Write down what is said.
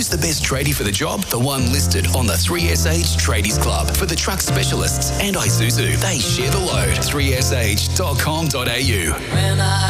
Who's the best tradie for the job? The one listed on the 3SH Tradies Club. For the truck specialists and Isuzu, they share the load. 3sh.com.au.